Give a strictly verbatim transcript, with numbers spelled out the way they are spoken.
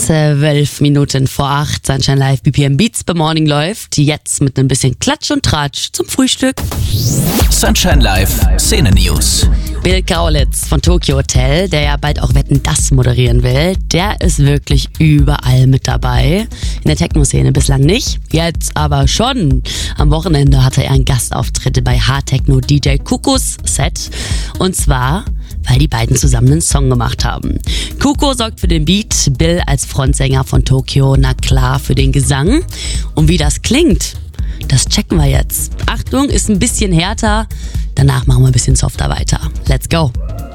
Zwölf Minuten vor acht, Sunshine Live, B P M Beats bei Morning läuft. Jetzt mit ein bisschen Klatsch und Tratsch zum Frühstück. Sunshine Live, Szene News. Bill Kaulitz von Tokyo Hotel, der ja bald auch Wetten, dass moderieren will, der ist wirklich überall mit dabei. In der Techno-Szene bislang nicht, jetzt aber schon. Am Wochenende hatte er einen Gastauftritt bei Hardtechno D J Kukus Set. Und zwar, weil die beiden zusammen einen Song gemacht haben. Kuko sorgt für den Beat, Bill als Frontsänger von Tokyo, na klar, für den Gesang. Und wie das klingt, das checken wir jetzt. Achtung, ist ein bisschen härter, danach machen wir ein bisschen softer weiter. Let's go!